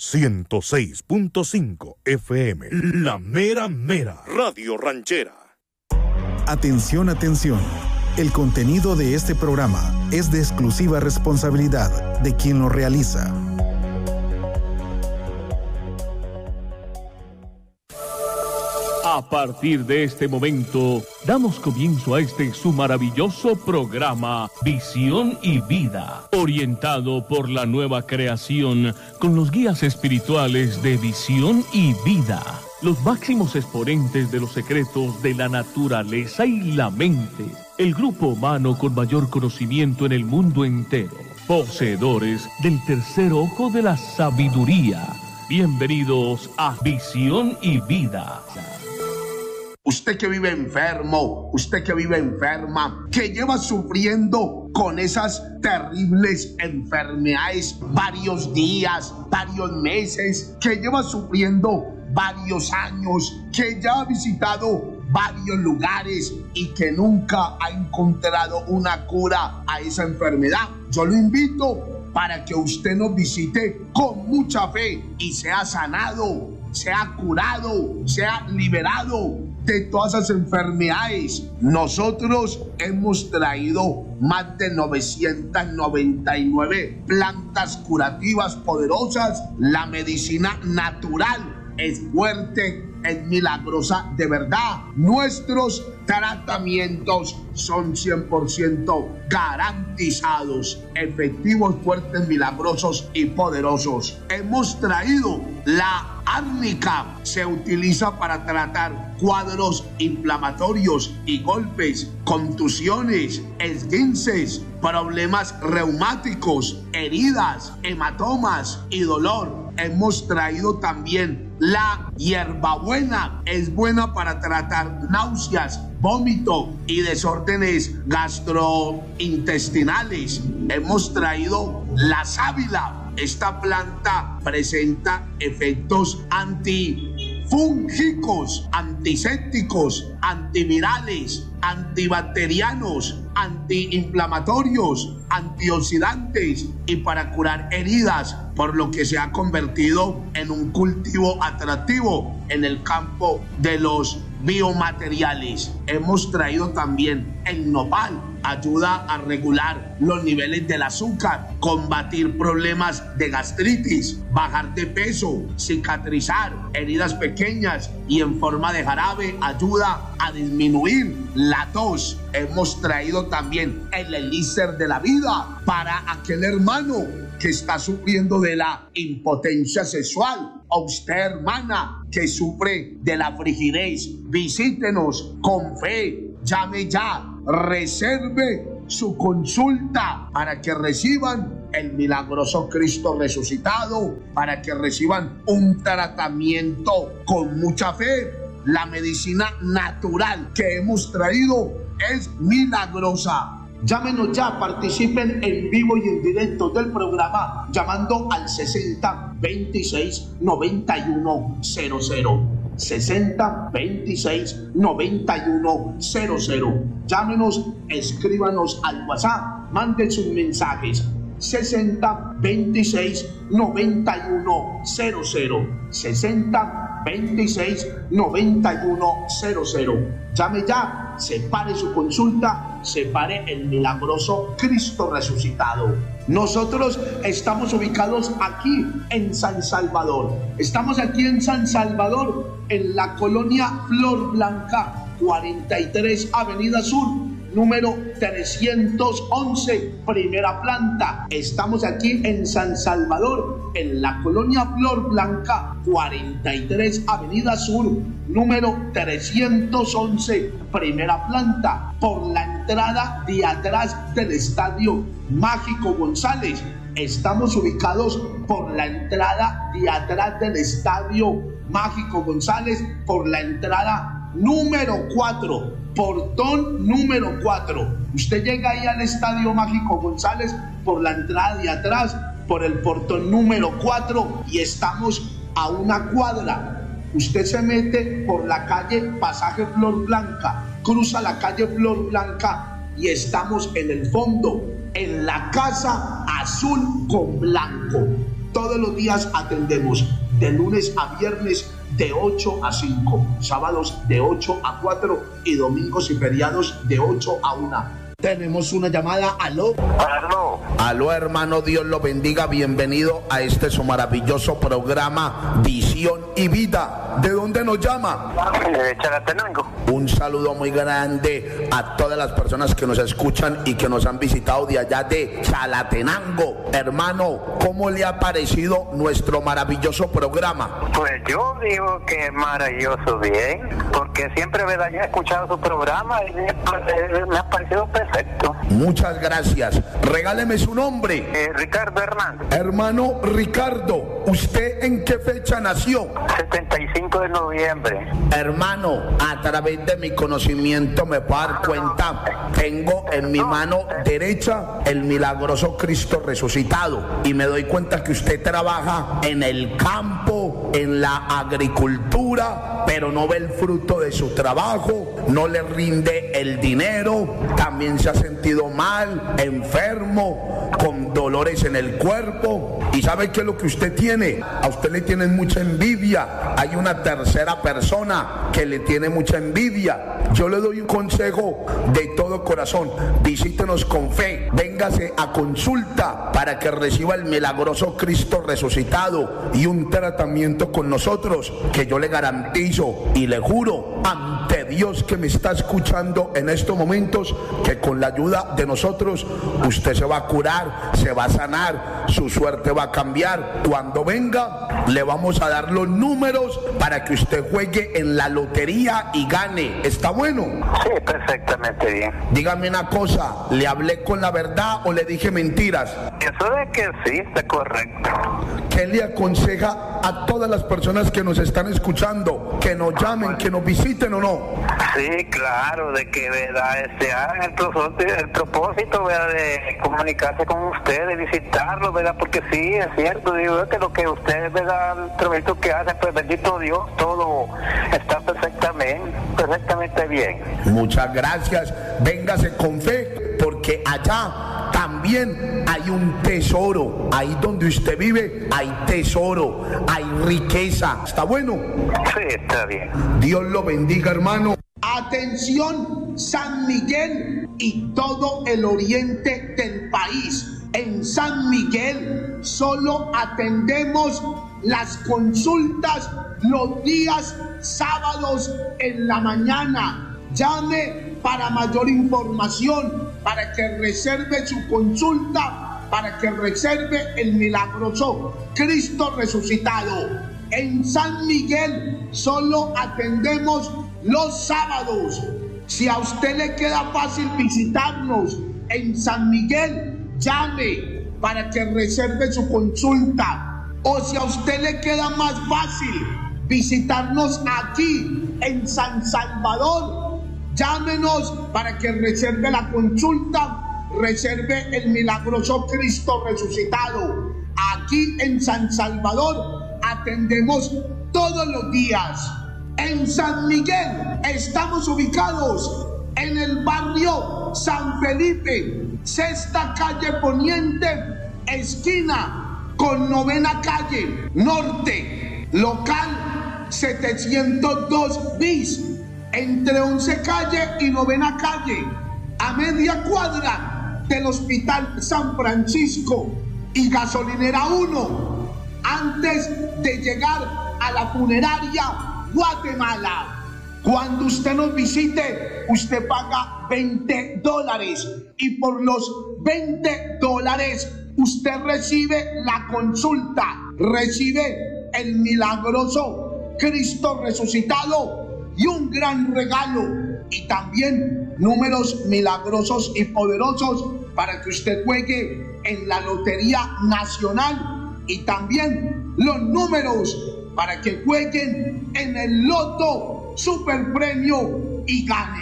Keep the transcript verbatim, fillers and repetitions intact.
ciento seis punto cinco F M. La mera mera. Radio Ranchera. Atención, atención. El contenido de este programa es de exclusiva responsabilidad de quien lo realiza. A partir de este momento, damos comienzo a este su maravilloso programa Visión y Vida, orientado por la nueva creación con los guías espirituales de Visión y Vida, los máximos exponentes de los secretos de la naturaleza y la mente, el grupo humano con mayor conocimiento en el mundo entero, poseedores del tercer ojo de la sabiduría. Bienvenidos a Visión y Vida. Usted que vive enfermo, usted que vive enferma, que lleva sufriendo con esas terribles enfermedades varios días, varios meses, que lleva sufriendo varios años, que ya ha visitado varios lugares y que nunca ha encontrado una cura a esa enfermedad. Yo lo invito para que usted nos visite con mucha fe y sea sanado, sea curado, sea liberado de todas esas enfermedades. Nosotros hemos traído más de novecientas noventa y nueve plantas curativas poderosas. La medicina natural es fuerte, es milagrosa de verdad. Nuestros tratamientos son cien por ciento garantizados, efectivos, fuertes, milagrosos y poderosos. Hemos traído la árnica, se utiliza para tratar cuadros inflamatorios y golpes, contusiones, esguinces, problemas reumáticos, heridas, hematomas y dolor. Hemos traído también la hierbabuena, es buena para tratar náuseas, vómito y desórdenes gastrointestinales. Hemos traído la sábila. Esta planta presenta efectos antifúngicos, antisépticos, antivirales, antibacterianos, antiinflamatorios, antioxidantes y para curar heridas, por lo que se ha convertido en un cultivo atractivo en el campo de los biomateriales. Hemos traído también el nopal, ayuda a regular los niveles del azúcar, combatir problemas de gastritis, bajar de peso, cicatrizar heridas pequeñas y en forma de jarabe ayuda a disminuir la tos. Hemos traído también el elixir de la vida para aquel hermano que está sufriendo de la impotencia sexual, o usted, hermana, que sufre de la frigidez. Visítenos con fe, llame ya, reserve su consulta para que reciban el milagroso Cristo resucitado, para que reciban un tratamiento con mucha fe. La medicina natural que hemos traído es milagrosa. Llámenos ya, participen en vivo y en directo del programa llamando al sesenta veintiséis noventa y uno cero cero. sesenta veintiséis noventa y uno cero cero. Llámenos, escríbanos al WhatsApp, manden sus mensajes. sesenta veintiséis noventa y uno cero cero. sesenta veintiséis noventa y uno cero cero. Llame ya, separe su consulta, separe el milagroso Cristo resucitado. Nosotros estamos ubicados aquí en San Salvador. Estamos aquí en San Salvador, en la colonia Flor Blanca, cuarenta y tres Avenida Sur, número trescientos once, primera planta. Estamos aquí en San Salvador, en la colonia Flor Blanca, cuarenta y tres Avenida Sur, número trescientos once, primera planta, por la entrada de atrás del Estadio Mágico González. Estamos ubicados por la entrada de atrás del Estadio Mágico González, por la entrada número cuatro, portón número cuatro. Usted llega ahí al Estadio Mágico González por la entrada de atrás, por el portón número cuatro, y estamos a una cuadra. Usted se mete por la calle Pasaje Flor Blanca, cruza la calle Flor Blanca y estamos en el fondo, en la casa azul con blanco. Todos los días atendemos de lunes a viernes de ocho a cinco, sábados de ocho a cuatro y domingos y feriados de ocho a una. Tenemos una llamada. Aló. Aló. Aló, hermano, Dios lo bendiga. Bienvenido a este su maravilloso programa Visión y Vida. ¿De dónde nos llama? De Chalatenango. Un saludo muy grande a todas las personas que nos escuchan y que nos han visitado de allá de Chalatenango. Hermano, ¿cómo le ha parecido nuestro maravilloso programa? Pues yo digo que es maravilloso, bien, porque siempre me he escuchado su programa y me, me ha parecido perfecto. Perfecto. Muchas gracias. Regáleme su nombre. Eh, Ricardo Hernández. Hermano Ricardo, ¿usted en qué fecha nació? setenta y cinco de noviembre. Hermano, a través de mi conocimiento me puedo dar cuenta, tengo en mi mano derecha el milagroso Cristo resucitado y me doy cuenta que usted trabaja en el campo, en la agricultura, pero no ve el fruto de su trabajo, no le rinde el dinero, también se ha sentido mal, enfermo, con dolores en el cuerpo. ¿Y sabe qué es lo que usted tiene? A usted le tienen mucha envidia. Hay una tercera persona que le tiene mucha envidia. Yo le doy un consejo de todo corazón. Visítenos con fe, véngase a consulta para que reciba el milagroso Cristo resucitado y un tratamiento con nosotros que yo le garantizo y le juro ante Dios que me está escuchando en estos momentos que con la ayuda de nosotros usted se va a curar, se va a sanar, su suerte va a cambiar. Cuando venga le vamos a dar los números para que usted juegue en la lotería y gane. ¿Está bueno? Sí, perfectamente bien. Dígame una cosa, ¿le hablé con la verdad o le dije mentiras? Eso de que sí, está correcto. ¿Qué le aconseja a todas las personas que nos están escuchando? Que nos llamen, que nos visiten o no. Sí, claro, de que verdad este hagan el propósito, el propósito ¿verdad? De comunicarse con usted, de visitarlo, ¿verdad? Porque sí, es cierto, digo que lo que ustedes, ¿verdad? El trabajo que hacen, pues bendito Dios, todo está perfectamente, perfectamente bien. Muchas gracias, véngase con fe, porque allá también hay un tesoro. Ahí donde usted vive hay tesoro, hay riqueza. ¿Está bueno? Sí, está bien. Dios lo bendiga, hermano. Atención, San Miguel y todo el oriente del país. En San Miguel solo atendemos las consultas los días sábados en la mañana. Llame para mayor información, para que reserve su consulta, para que reserve el milagroso Cristo resucitado. En San Miguel solo atendemos los sábados. Si a usted le queda fácil visitarnos en San Miguel, llame para que reserve su consulta. O si a usted le queda más fácil visitarnos aquí en San Salvador, llámenos para que reserve la consulta, reserve el milagroso Cristo resucitado. Aquí en San Salvador atendemos todos los días. En San Miguel estamos ubicados en el barrio San Felipe, sexta calle poniente, esquina con novena calle norte, local setecientos dos bis, entre once calle y novena calle, a media cuadra del Hospital San Francisco y gasolinera uno, antes de llegar a la funeraria Guatemala. Cuando usted nos visite, usted paga veinte dólares y por los veinte dólares usted recibe la consulta, recibe el milagroso Cristo resucitado y un gran regalo y también números milagrosos y poderosos para que usted juegue en la Lotería Nacional y también los números para que jueguen en el Loto Super Premio y gane.